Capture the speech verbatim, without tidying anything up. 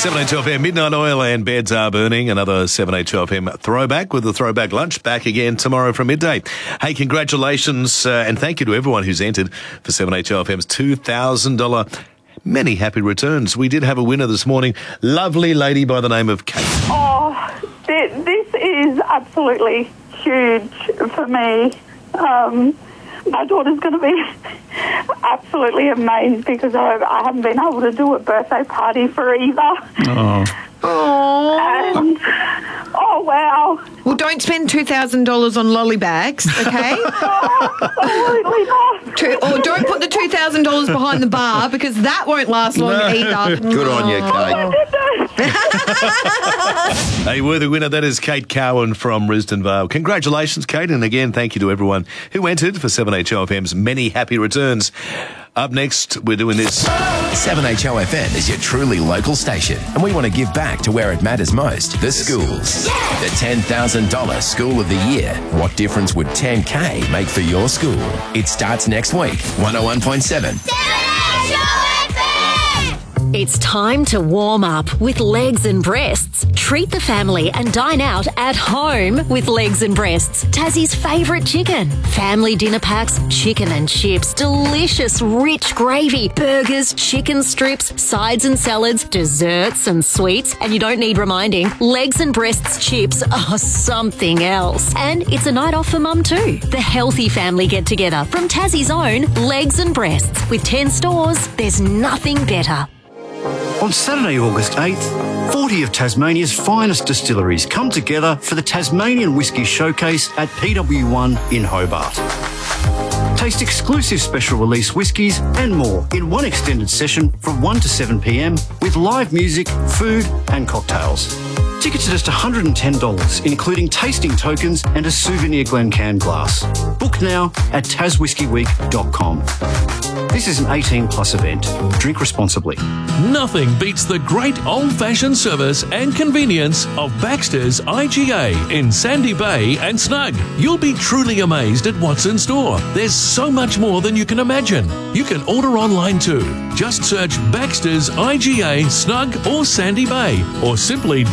seven eight two F M, Midnight Oil and Beds Are Burning. Another seven eight two F M throwback with the throwback lunch. Back again tomorrow from midday. Hey, congratulations uh, and thank you to everyone who's entered for seven eight two F M's two thousand dollars Many Happy Returns. We did have a winner this morning. Lovely lady by the name of Kate. Oh, th- this is absolutely huge for me. Um, my daughter's going to be absolutely amazed because I, I haven't been able to do a birthday party for either. Oh. Oh. And, oh, wow. Well, don't spend two thousand dollars on lolly bags, okay? Absolutely not. Two, or don't put the two thousand dollars behind the bar because that won't last long either. Good on you, Kate. A worthy winner, that is Kate Cowan from Risdon Vale. Congratulations, Kate, and again, thank you to everyone who entered for seven H O F M's Many Happy Returns. Up next, we're doing this. seven H O F M is your truly local station, and we want to give back to where it matters most, the schools. Yeah. The ten thousand dollars School of the Year. What difference would ten K make for your school? It starts next week. one oh one point seven. It's time to warm up with Legs and Breasts. Treat the family and dine out at home with Legs and Breasts, Tassie's favourite chicken. Family dinner packs, chicken and chips, delicious rich gravy, burgers, chicken strips, sides and salads, desserts and sweets. And you don't need reminding, Legs and Breasts chips are something else. And it's a night off for mum too. The healthy family get-together from Tassie's own Legs and Breasts. With ten stores, there's nothing better. On Saturday, August eighth, forty of Tasmania's finest distilleries come together for the Tasmanian Whisky Showcase at P W one in Hobart. Taste exclusive special release whiskies and more in one extended session from one to seven p.m. with live music, food and cocktails. Tickets are just one hundred ten dollars, including tasting tokens and a souvenir Glencairn glass. Book now at tas whisky week dot com. This is an eighteen plus event. Drink responsibly. Nothing beats the great old-fashioned service and convenience of Baxter's I G A in Sandy Bay and Snug. You'll be truly amazed at what's in store. There's so much more than you can imagine. You can order online too. Just search Baxter's I G A, Snug or Sandy Bay, or simply